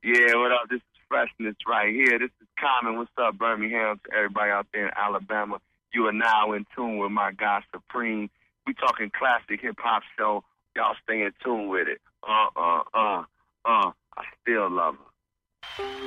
Yeah, what up? This is Freshness right here. This is Common. What's up, Birmingham? To everybody out there in Alabama. You are now in tune with my guy, Supreme. We talking classic hip-hop show. Y'all stay in tune with it. I still love her.